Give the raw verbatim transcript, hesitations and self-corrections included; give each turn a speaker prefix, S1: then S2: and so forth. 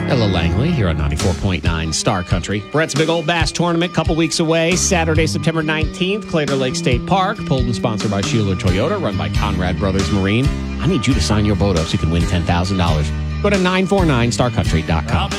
S1: Ella Langley here on ninety-four point nine Star Country. Brett's Big Old Bass Tournament, couple weeks away. Saturday, September nineteenth, Claytor Lake State Park. Pulled and sponsored by Sheeler Toyota, run by Conrad Brothers Marine. I need you to sign your boat up so you can win ten thousand dollars. Go to nine four nine star country dot com.